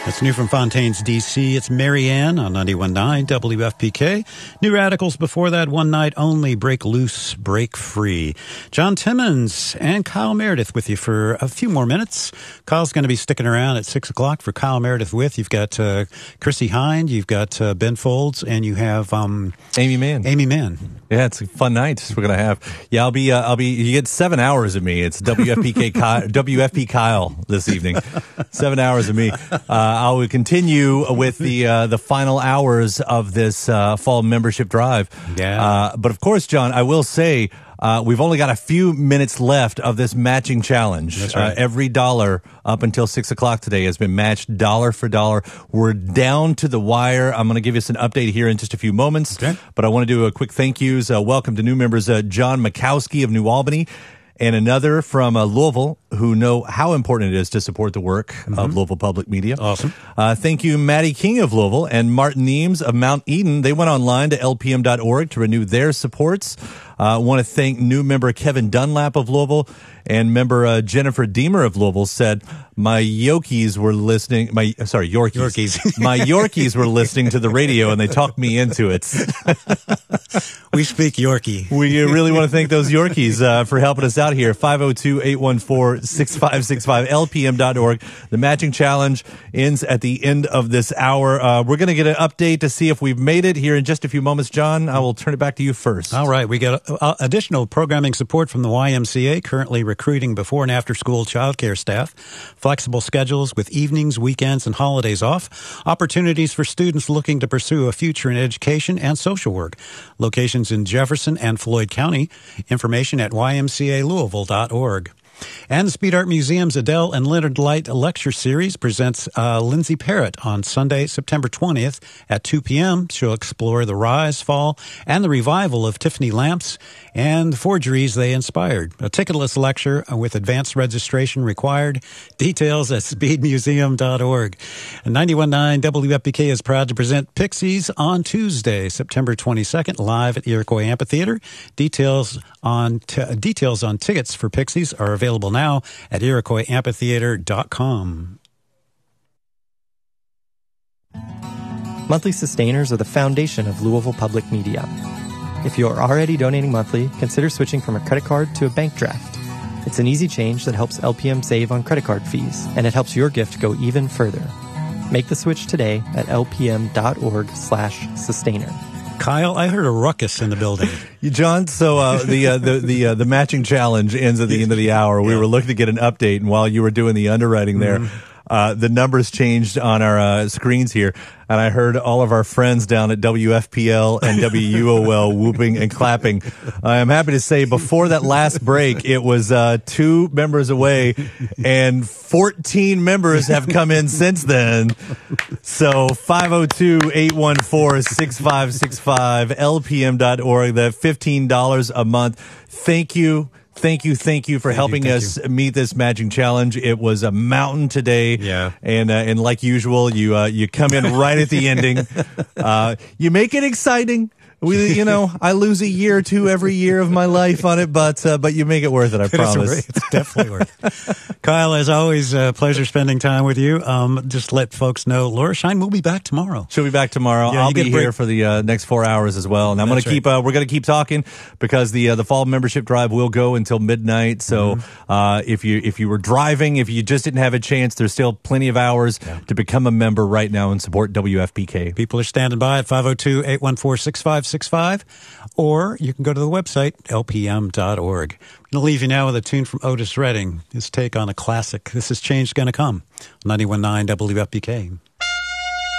That's new from Fontaine's DC. It's Marianne on 91.9 WFPK. New Radicals before that, One Night Only, Break Loose, Break Free. John Timmons and Kyle Meredith with you for a few more minutes. Kyle's going to be sticking around at 6 o'clock for Kyle Meredith with. You've got Chrissy Hind, you've got Ben Folds, and you have Amy Mann. Amy Mann. Yeah, it's a fun night we're gonna have. Yeah, I'll be. You get 7 hours of me. It's WFP Kyle this evening. 7 hours of me. I will continue with the final hours of this fall membership drive. Yeah. But of course, John, I will say we've only got a few minutes left of this matching challenge. That's right. Every dollar up until 6 o'clock today has been matched dollar for dollar. We're down to the wire. I'm going to give you an update here in just a few moments. Okay. But I want to do a quick thank yous. Welcome to new members, John Mikowski of New Albany, and another from Louisville, who know how important it is to support the work of Louisville Public Media. Awesome. Thank you, Maddie King of Louisville and Martin Eames of Mount Eden. They went online to lpm.org to renew their supports. I want to thank new member Kevin Dunlap of Louisville, and member Jennifer Deemer of Louisville said, my Yorkies were listening, Yorkies. My Yorkies were listening to the radio and they talked me into it. We speak Yorkie. We really want to thank those Yorkies for helping us out here. 502-814-6565, lpm.org. The matching challenge ends at the end of this hour. We're going to get an update to see if we've made it here in just a few moments. John, I will turn it back to you first. All right. We got additional programming support from the YMCA, currently recruiting before and after school childcare staff, flexible schedules with evenings, weekends, and holidays off, opportunities for students looking to pursue a future in education and social work, locations in Jefferson and Floyd County, information at ymcalouisville.org. And the Speed Art Museum's Adele and Leonard Light Lecture Series presents Lindsay Parrott on Sunday, September 20th at 2 p.m. She'll explore the rise, fall, and the revival of Tiffany lamps and the forgeries they inspired. A ticketless lecture with advanced registration required. Details at speedmuseum.org. And 91.9 WFPK is proud to present Pixies on Tuesday, September 22nd, live at Iroquois Amphitheater. Details on tickets for Pixies are available now at iroquoisamphitheater.com. Monthly sustainers are the foundation of Louisville Public Media. If you are already donating monthly, consider switching from a credit card to a bank draft. It's an easy change that helps LPM save on credit card fees, and it helps your gift go even further. Make the switch today at lpm.org/sustainer. Kyle, I heard a ruckus in the building. John, so the matching challenge ends at the end of the hour. We were looking to get an update, and while you were doing the underwriting there, the numbers changed on our screens here, and I heard all of our friends down at WFPL and WUOL whooping and clapping. I am happy to say before that last break, it was 2 members away, and 14 members have come in since then. So 502-814-6565, lpm.org, the $15 a month. Thank you for helping us meet this matching challenge. It was a mountain today. Yeah. And like usual, you come in right at the ending. You make it exciting. I lose a year or two every year of my life on it, but you make it worth it, I promise. It's definitely worth it. Kyle, as always, pleasure spending time with you. Just let folks know, Laura Shine will be back tomorrow. She'll be back tomorrow. Yeah, I'll be here for the next 4 hours as well. And I'm going to keep, we're going to keep talking because the fall membership drive will go until midnight. So, if you were driving, if you just didn't have a chance, there's still plenty of hours to become a member right now and support WFPK. People are standing by at 502-814-6565, or you can go to the website, lpm.org. I'm going to leave you now with a tune from Otis Redding, his take on a classic. This is Change Gonna Come, 91.9 WFPK.